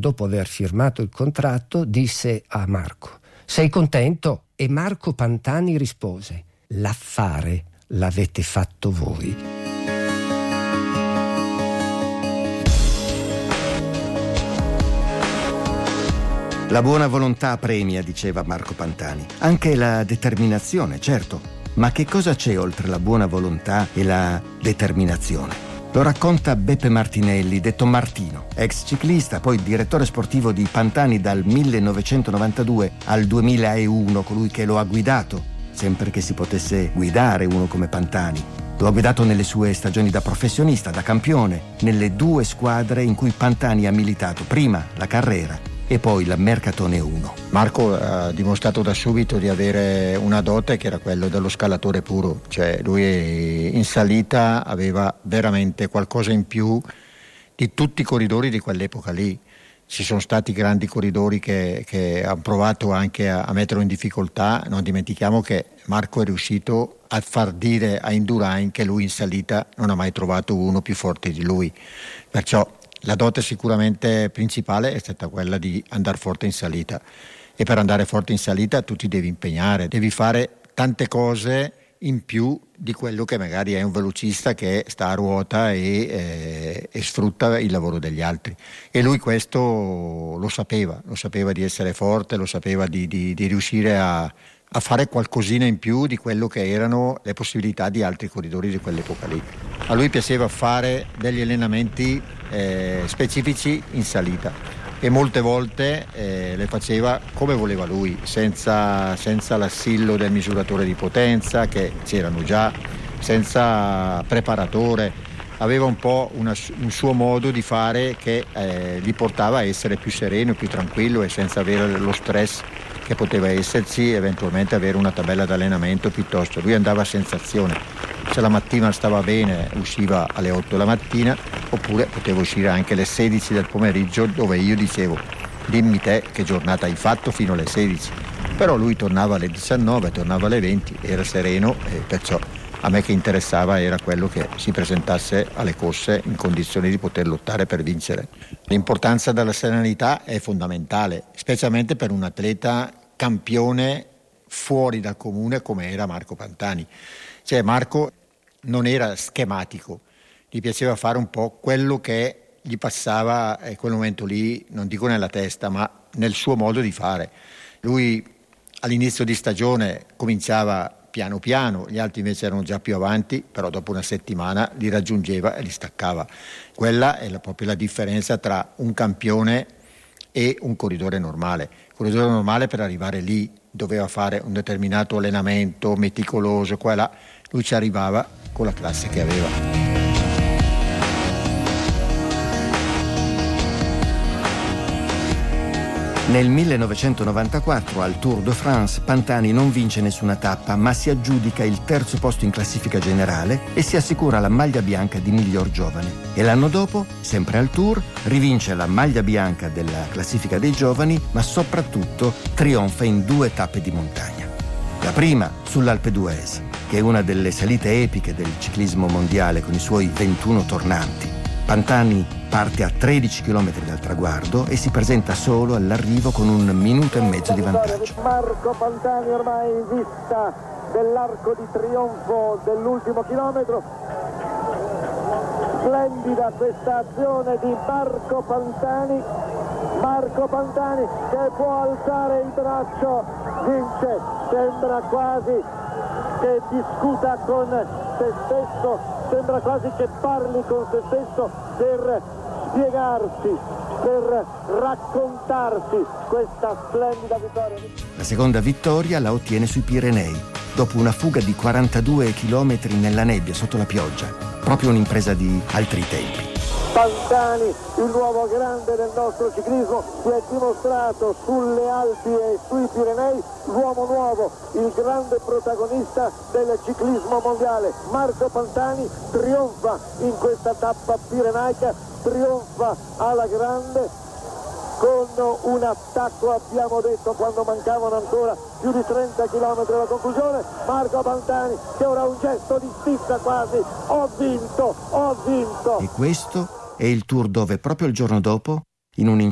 dopo aver firmato il contratto, disse a Marco: sei contento? E Marco Pantani rispose: l'affare l'avete fatto voi. La buona volontà premia, diceva Marco Pantani. Anche la determinazione, certo. Ma che cosa c'è oltre la buona volontà e la determinazione? Lo racconta Beppe Martinelli, detto Martino, ex ciclista, poi direttore sportivo di Pantani dal 1992 al 2001, colui che lo ha guidato, sempre che si potesse guidare uno come Pantani. Lo ha guidato nelle sue stagioni da professionista, da campione, nelle 2 squadre in cui Pantani ha militato, prima la Carrera e poi la Mercatone 1. Marco ha dimostrato da subito di avere una dote che era quello dello scalatore puro, cioè lui in salita aveva veramente qualcosa in più di tutti i corridori di quell'epoca lì. Ci sono stati grandi corridori che hanno provato anche a metterlo in difficoltà. Non dimentichiamo che Marco è riuscito a far dire a Indurain che lui in salita non ha mai trovato uno più forte di lui, perciò la dote sicuramente principale è stata quella di andare forte in salita, e per andare forte in salita tu ti devi impegnare, devi fare tante cose in più di quello che magari è un velocista che sta a ruota e sfrutta il lavoro degli altri, e lui questo lo sapeva di essere forte, lo sapeva di riuscire a fare qualcosina in più di quello che erano le possibilità di altri corridori di quell'epoca lì. A lui piaceva fare degli allenamenti specifici in salita, e molte volte le faceva come voleva lui, senza l'assillo del misuratore di potenza, che c'erano già, senza preparatore. Aveva un po' un suo modo di fare che gli portava a essere più sereno, più tranquillo, e senza avere lo stress che poteva esserci eventualmente avere una tabella d'allenamento piuttosto. Lui andava a sensazione, se la mattina stava bene usciva alle 8 la mattina, oppure poteva uscire anche alle 16 del pomeriggio, dove io dicevo: dimmi te che giornata hai fatto fino alle 16. Però lui tornava alle 19, tornava alle 20, era sereno, e perciò a me che interessava era quello che si presentasse alle corse in condizioni di poter lottare per vincere. L'importanza della serenità è fondamentale, specialmente per un atleta campione fuori dal comune come era Marco Pantani. Cioè Marco non era schematico, gli piaceva fare un po' quello che gli passava in quel momento lì, non dico nella testa, ma nel suo modo di fare. Lui all'inizio di stagione cominciava piano piano, gli altri invece erano già più avanti, però dopo una settimana li raggiungeva e li staccava. Quella è proprio la differenza tra un campione e un corridore normale. Il corridore normale, per arrivare lì, doveva fare un determinato allenamento meticoloso, qua e là. Lui ci arrivava con la classe che aveva. Nel 1994 al Tour de France Pantani non vince nessuna tappa, ma si aggiudica il 3° posto in classifica generale e si assicura la maglia bianca di miglior giovane. E l'anno dopo, sempre al Tour, rivince la maglia bianca della classifica dei giovani, ma soprattutto trionfa in 2 tappe di montagna. La prima sull'Alpe d'Huez, che è una delle salite epiche del ciclismo mondiale con i suoi 21 tornanti. Pantani parte a 13 km dal traguardo e si presenta solo all'arrivo con 1 minuto e mezzo di vantaggio. Marco Pantani ormai in vista dell'arco di trionfo dell'ultimo chilometro. Splendida questa azione di Marco Pantani che può alzare il braccio, vince, sembra quasi che discuta con se stesso, sembra quasi che parli con se stesso per spiegarsi, per raccontarsi questa splendida vittoria. La seconda vittoria la ottiene sui Pirenei, dopo una fuga di 42 km nella nebbia sotto la pioggia, proprio un'impresa di altri tempi. Pantani, il nuovo grande del nostro ciclismo, si è dimostrato sulle Alpi e sui Pirenei l'uomo nuovo, il grande protagonista del ciclismo mondiale. Marco Pantani trionfa in questa tappa pirenaica, trionfa alla grande con un attacco, abbiamo detto, quando mancavano ancora più di 30 km alla conclusione. Marco Pantani che ora ha un gesto di stizza quasi: ho vinto. E questo è il Tour dove proprio il giorno dopo, in un